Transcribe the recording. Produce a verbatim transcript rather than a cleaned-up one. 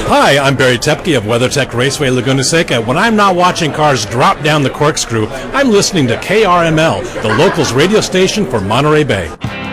Hi, I'm Barry Tepke of WeatherTech Raceway Laguna Seca. When I'm not watching cars drop down the corkscrew, I'm listening to K R M L, the locals radio station for Monterey Bay.